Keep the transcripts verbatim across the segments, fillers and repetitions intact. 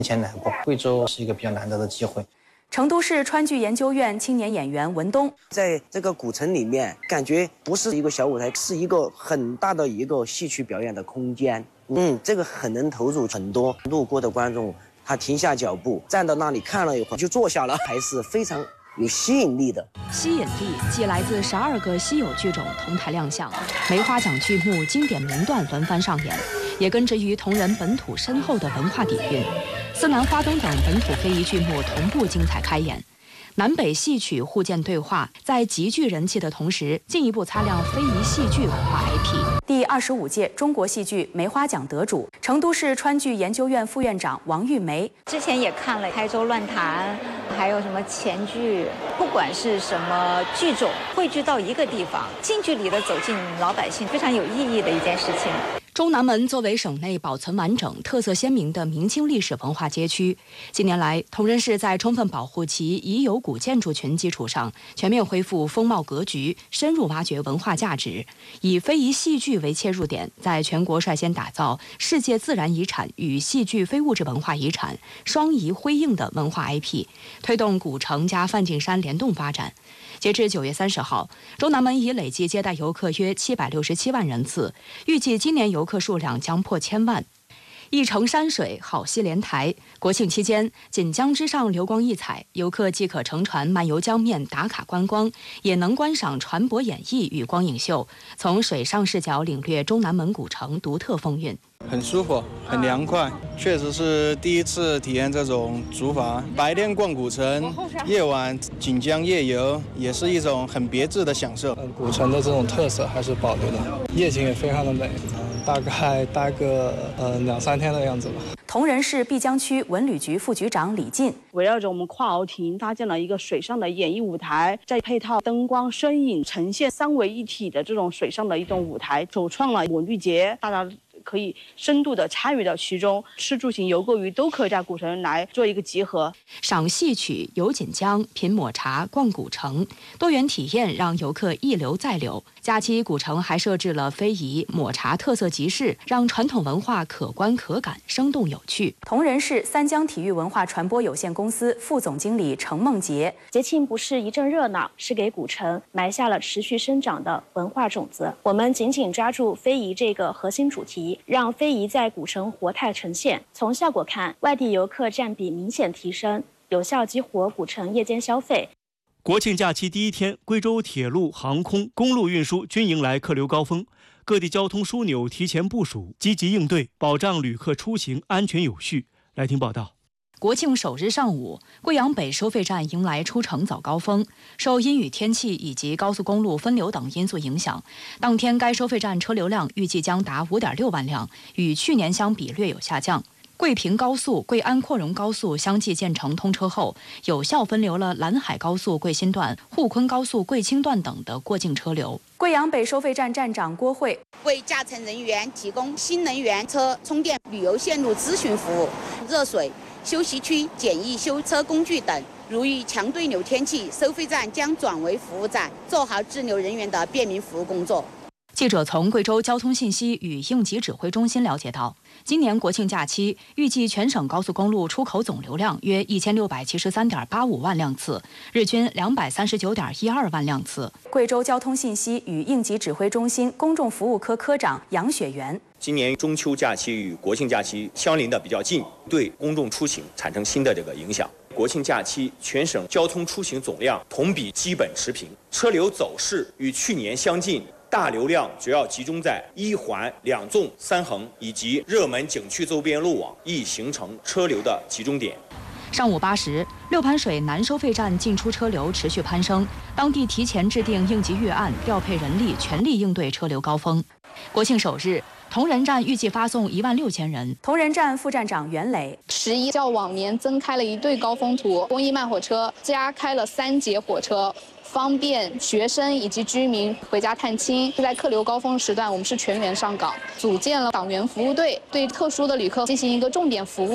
以前来过贵州，是一个比较难得的机会。 成都市川剧研究院青年演员文东， 在这个古城里面，感觉不是一个小舞台，是一个很大的一个戏曲表演的空间。嗯，这个很能投入很多路过的观众，他停下脚步，站到那里看了一会儿就坐下了，还是非常有吸引力的。 吸引力既来自十二个稀有剧种同台亮相，梅花奖剧目经典名段轮番上演，也根植于同仁本土深厚的文化底蕴。思南花灯等本土非遗剧目同步精彩开演，南北戏曲互鉴对话，在极具人气的同时，进一步擦亮非遗戏剧文化 I P。 第二十五届中国戏剧梅花奖得主、成都市川剧研究院副院长王玉梅， 之前也看了《开州乱弹》，还有什么前剧，不管是什么剧种，汇聚到一个地方，近距离的走进老百姓，非常有意义的一件事情。 中南门作为省内保存完整、特色鲜明的明清历史文化街区，近年来，同仁市在充分保护其已有古建筑群基础上，全面恢复风貌格局，深入挖掘文化价值，以非遗戏剧为切入点，在全国率先打造世界自然遗产与戏剧非物质文化遗产双遗辉映的文化 I P， 推动古城加梵净山联动发展。截至九月三十号，中南门已累计接待游客约七百六十七万人次，预计今年游客数量将破千万。一城山水好戏连台，国庆期间，锦江之上流光溢彩，游客既可乘船漫游江面打卡观光，也能观赏船舶演绎与光影秀，从水上视角领略中南门古城独特风韵。 很舒服，很凉快，确实是第一次体验这种竹筏。白天逛古城，夜晚锦江夜游，也是一种很别致的享受。 古城的这种特色还是保留的，夜景也非常的美。大概待个呃两三天的样子吧。 铜仁市碧江区文旅局副局长李进， 围绕着我们跨鳌亭搭建了一个水上的演艺舞台，再配套灯光、声影，呈现三位一体的这种水上的一种舞台，首创了文旅节，大家可以深度的参与到其中，吃住行游购娱都可以在古城来做一个集合。 赏戏曲、游锦江、品抹茶、逛古城，多元体验让游客一流再流。假期古城还设置了非遗、抹茶特色集市，让传统文化可观可感、生动有趣。 铜仁市三江体育文化传播有限公司副总经理程梦洁， 节庆不是一阵热闹，是给古城埋下了持续生长的文化种子。我们紧紧抓住非遗这个核心主题，让非遗在古城活态呈现。从效果看，外地游客占比明显提升，有效激活古城夜间消费。 国庆假期第一天，贵州铁路、航空、公路运输均迎来客流高峰，各地交通枢纽提前部署，积极应对，保障旅客出行安全有序。来听报道。 国庆首日上午，贵阳北收费站迎来出城早高峰。受阴雨天气以及高速公路分流等因素影响，当天该收费站车流量预计将达 五点六万辆，与去年相比略有下降。贵平高速、贵安扩容高速相继建成通车后，有效分流了兰海高速贵新段、沪昆高速贵清段等的过境车流。 贵阳北收费站站长郭慧为驾乘人员提供新能源车充电、旅游线路咨询服务、热水、休息区简易修车工具等。如遇强对流天气，收费站将转为服务站，做好滞留人员的便民服务工作。 记者从贵州交通信息与应急指挥中心了解到，今年国庆假期预计全省高速公路出口总流量约一千六百七十三点八五万辆次，日均两百三十九点一二万辆次。 贵州交通信息与应急指挥中心公众服务科科长杨雪元， 今年中秋假期与国庆假期相邻的比较近，对公众出行产生新的这个影响。国庆假期全省交通出行总量同比基本持平，车流走势与去年相近。大流量主要集中在一环、两纵、三横以及热门景区周边路网，易形成车流的集中点。 上午八时，六盘水南收费站进出车流持续攀升，当地提前制定应急预案，调配人力，全力应对车流高峰。国庆首日，铜仁站预计发送一万六千人。 铜仁站副站长袁磊， 十一较往年增开了一对高峰图，公益慢火车加开了三节火车。方便学生以及居民回家探亲。在客流高峰时段，我们是全员上岗，组建了党员服务队，对特殊的旅客进行一个重点服务。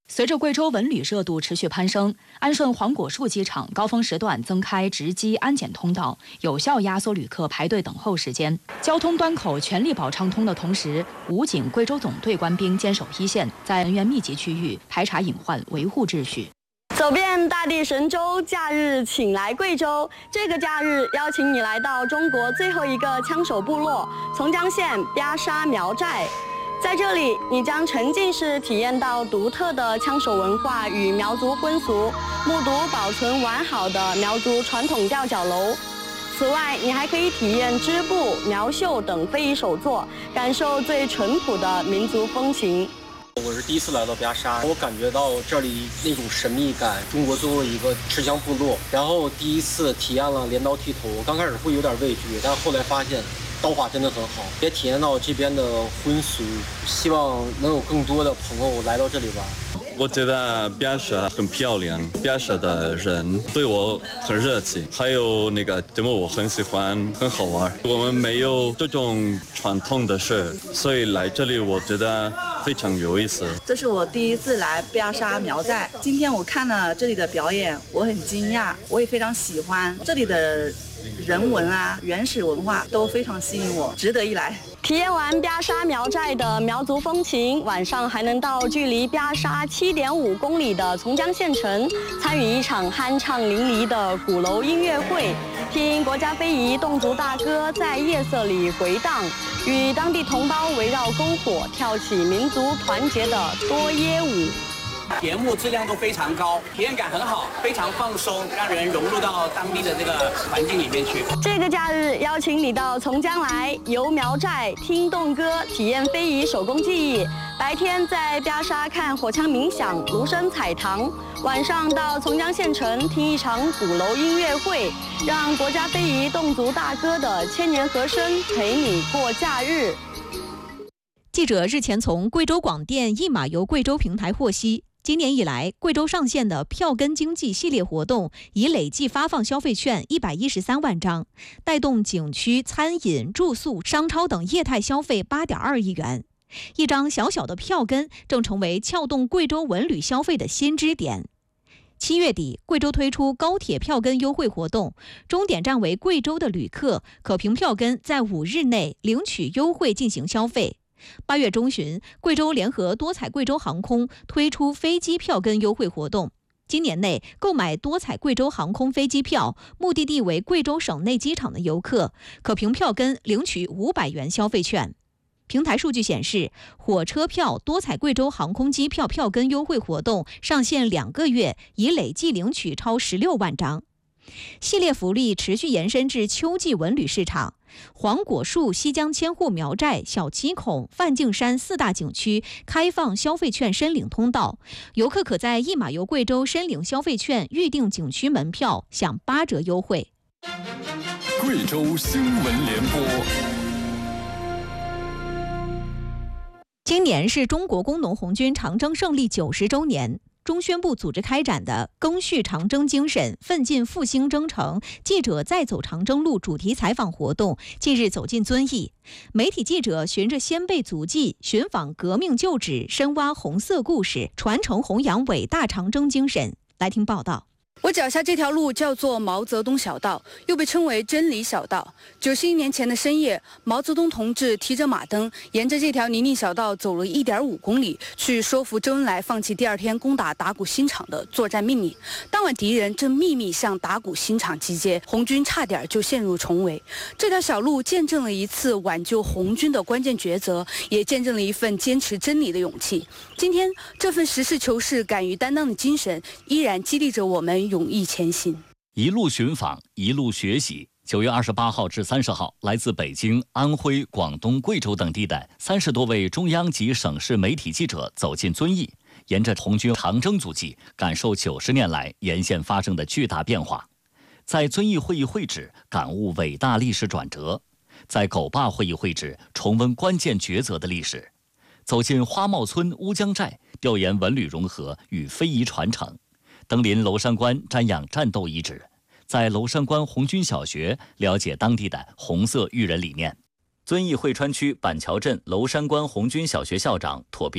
随着贵州文旅热度持续攀升，安顺黄果树机场高峰时段增开值机安检通道，有效压缩旅客排队等候时间。交通端口全力保畅通的同时，武警、贵州总队官兵坚守一线，在人员密集区域排查隐患，维护秩序。 走遍大地神州，假日请来贵州。这个假日邀请你来到中国最后一个枪手部落——从江县边沙苗寨。在这里，你将沉浸式体验到独特的枪手文化与苗族婚俗，目睹保存完好的苗族传统吊脚楼。此外，你还可以体验织布、苗绣等非遗手作，感受最淳朴的民族风情。 我是第一次来到边沙，我感觉到这里那种神秘感。中国最后一个持枪部落，然后第一次体验了镰刀剃头，我刚开始会有点畏惧，但后来发现刀法真的很好，也体验到这边的婚俗。希望能有更多的朋友来到这里玩。 我觉得边沙很漂亮，边沙的人对我很热情，还有那个节目我很喜欢，很好玩。我们没有这种传统的事，所以来这里我觉得非常有意思。 这是我第一次来边沙苗寨，今天我看了这里的表演，我很惊讶，我也非常喜欢这里的人文啊、原始文化都非常吸引我，值得一来。 体验完边沙苗寨的苗族风情，晚上还能到距离边沙七点五公里的从江县城，参与一场酣畅淋漓的鼓楼音乐会，听国家非遗侗族大歌在夜色里回荡，与当地同胞围绕篝火跳起民族团结的多耶舞。 节目质量都非常高，体验感很好，非常放松，让人融入到当地的这个环境里面去。 这个假日邀请你到从江来，游苗寨，听侗歌，体验非遗手工技艺。白天在边沙看火枪鸣响，芦笙彩堂；晚上到从江县城听一场鼓楼音乐会，让国家非遗侗族大歌的千年和声陪你过假日。 记者日前从贵州广电一马游贵州平台获悉，今年以来，贵州上线的票根经济系列活动已累计发放消费券一百一十三万张，带动景区、餐饮、住宿、商超等业态消费八点二亿元。一张小小的票根正成为撬动贵州文旅消费的新支点。七月底，贵州推出高铁票根优惠活动，终点站为贵州的旅客可凭票根在五日内领取优惠进行消费。八月中旬，贵州联合多彩贵州航空推出飞机票根优惠活动。今年内购买多彩贵州航空飞机票，目的地为贵州省内机场的游客，可凭票根领取五百元消费券。平台数据显示，火车票多彩贵州航空机票票根优惠活动上线两个月，已累计领取超十六万张。系列福利持续延伸至秋季文旅市场，黄果树、西江千户苗寨、小七孔、梵净山四大景区开放消费券申领通道，游客可在一马游贵州申领消费券，预订景区门票，享八折优惠。 贵州新闻联播。 今年是中国工农红军长征胜利九十周年。中宣部组织开展的赓续长征精神，奋进复兴征程记者再走长征路主题采访活动近日走进遵义，媒体记者循着先辈足迹寻访革命旧址，深挖红色故事，传承弘扬伟大长征精神。来听报道。 我脚下这条路叫做毛泽东小道，又被称为真理小道。九十一年前的深夜，毛泽东同志提着马灯，沿着这条泥泞小道走了一点五公里，去说服周恩来放弃第二天攻打打鼓新场的作战命令。当晚敌人正秘密向打鼓新场集结，红军差点就陷入重围。这条小路见证了一次挽救红军的关键抉择，也见证了一份坚持真理的勇气。今天，这份实事求是、敢于担当的精神，依然激励着我们勇毅前行。 一路寻访，一路学习。九月二十八号至三十号，来自北京、安徽、广东、贵州等地的三十多位中央及省市媒体记者走进遵义，沿着红军长征足迹，感受九十年来沿线发生的巨大变化。在遵义会议会址感悟伟大历史转折，在狗坝会议会址重温关键抉择的历史，走进花帽村乌江寨，调研文旅融合与非遗传承。登临娄山关瞻仰战斗遗址，在娄山关红军小学了解当地的红色育人理念。遵义汇川区板桥镇娄山关红军小学校长妥比亚，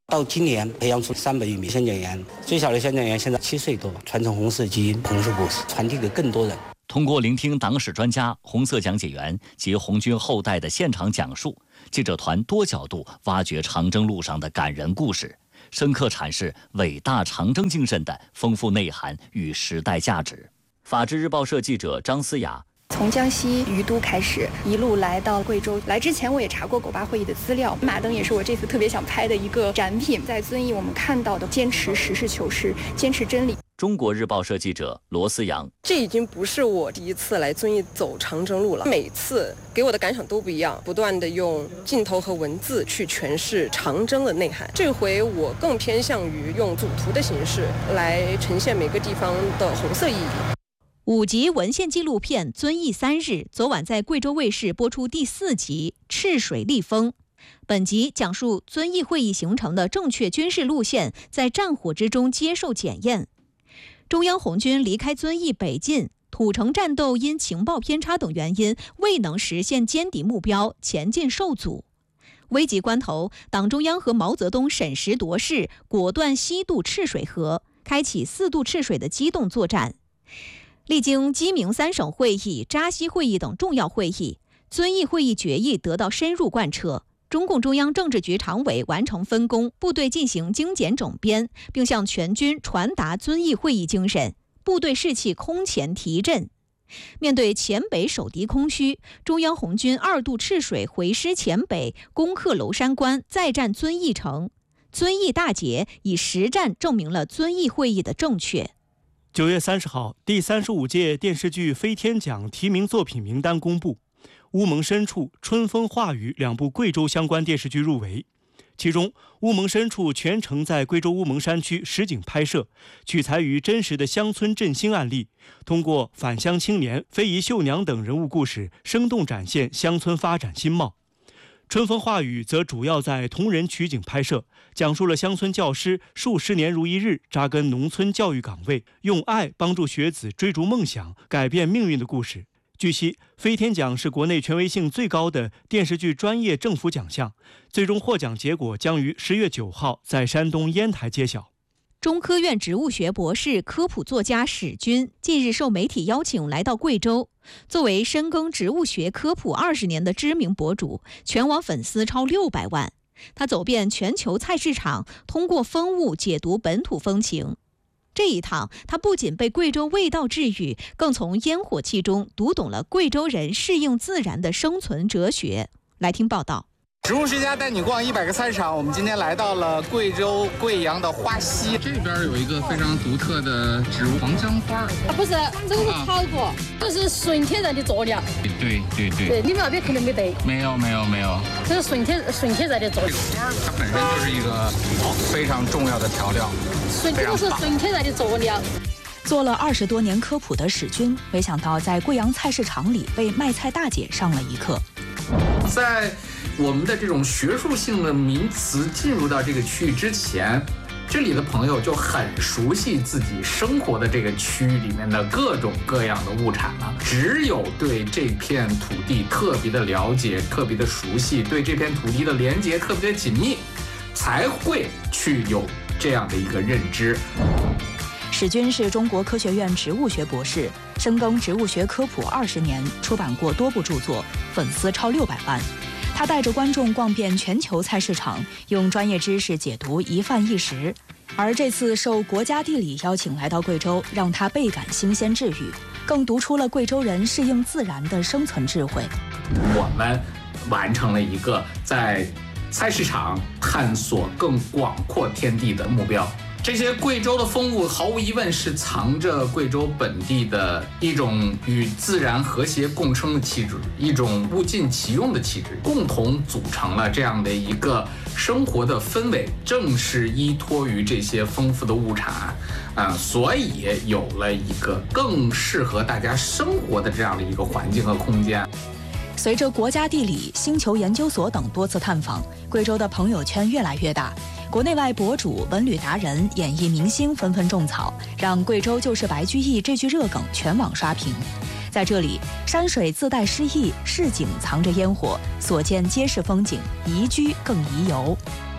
到今年培养出三百余名宣讲员，最小的宣讲员现在七岁多，传承红色基因，红色故事传递给更多人。 通过聆听党史专家、红色讲解员及红军后代的现场讲述，记者团多角度挖掘长征路上的感人故事，深刻阐释伟大长征精神的丰富内涵与时代价值。法制日报社记者张思雅。 从江西于都开始，一路来到贵州。来之前我也查过狗巴会议的资料，马灯也是我这次特别想拍的一个展品。在遵义我们看到的坚持实事求是，坚持真理。 中国日报社记者罗思阳， 这已经不是我第一次来遵义走长征路了，每次给我的感想都不一样，不断的用镜头和文字去诠释长征的内涵。这回我更偏向于用组图的形式来呈现每个地方的红色意义。 五集文献纪录片《遵义三日》昨晚在贵州卫视播出第四集《赤水立风》。本集讲述遵义会议形成的正确军事路线在战火之中接受检验。中央红军离开遵义北进，土城战斗因情报偏差等原因未能实现歼敌目标，前进受阻。危急关头，党中央和毛泽东审时度势，果断西渡赤水河，开启四渡赤水的机动作战。历经鸡鸣三省会议、扎西会议等重要会议，遵义会议决议得到深入贯彻。中共中央政治局常委完成分工，部队进行精简整编，并向全军传达遵义会议精神，部队士气空前提振。面对黔北守敌空虚，中央红军二渡赤水回师黔北，攻克娄山关，再战遵义城。遵义大捷以实战证明了遵义会议的正确。 九月三十号，第三十五届电视剧飞天奖提名作品名单公布，《乌蒙深处》《春风化雨》两部贵州相关电视剧入围。其中，《乌蒙深处》全程在贵州乌蒙山区实景拍摄，取材于真实的乡村振兴案例，通过返乡青年、非遗绣娘等人物故事，生动展现乡村发展新貌。春风化雨则主要在铜仁取景拍摄，讲述了乡村教师数十年如一日扎根农村教育岗位，用爱帮助学子追逐梦想、改变命运的故事。据悉，飞天奖是国内权威性最高的电视剧专业政府奖项，最终获奖结果将于十月九号在山东烟台揭晓。 中科院植物学博士、科普作家史军近日受媒体邀请来到贵州。作为深耕植物学科普二十年的知名博主，全网粉丝超六百万。他走遍全球菜市场，通过风物解读本土风情。这一趟，他不仅被贵州味道治愈，更从烟火气中读懂了贵州人适应自然的生存哲学。来听报道。 植物学家带你逛一百个菜市场，我们今天来到了贵州贵阳的花溪。这边有一个非常独特的植物黄姜花。 啊，不是，这个是草果，这是纯天然的佐料。 对对对。 对，你们那边可能没得。 没有没有没有。 这是纯天纯天然的佐料。 这个花它本身就是一个非常重要的调料。 纯这个是纯天然的佐料。 做了二十多年科普的史军，没想到在贵阳菜市场里被卖菜大姐上了一课。 在我们的这种学术性的名词进入到这个区域之前，这里的朋友就很熟悉自己生活的这个区域里面的各种各样的物产了。只有对这片土地特别的了解、特别的熟悉，对这片土地的连接特别的紧密，才会去有这样的一个认知。 史军是中国科学院植物学博士，深耕植物学科普二十年，出版过多部著作，粉丝超六百万。他带着观众逛遍全球菜市场，用专业知识解读一饭一食。而这次受国家地理邀请来到贵州，让他倍感新鲜治愈，更读出了贵州人适应自然的生存智慧。 我们完成了一个在菜市场探索更广阔天地的目标。这些贵州的风物毫无疑问是藏着贵州本地的一种与自然和谐共生的气质，一种物尽其用的气质，共同组成了这样的一个生活的氛围。正是依托于这些丰富的物产啊、呃，所以有了一个更适合大家生活的这样的一个环境和空间。 随着国家地理、星球研究所等多次探访，贵州的朋友圈越来越大。国内外博主、文旅达人、演艺明星纷纷种草，让贵州就是白居易这句热梗全网刷屏。在这里，山水自带诗意，市井藏着烟火，所见皆是风景，宜居更宜游。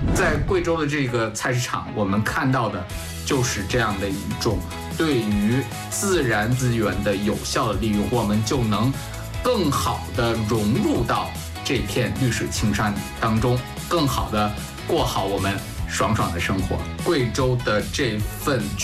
在贵州的这个菜市场，我们看到的就是这样的一种对于自然资源的有效的利用，我们就能更好的融入到这片绿水青山当中，更好的过好我们爽爽的生活。贵州的这份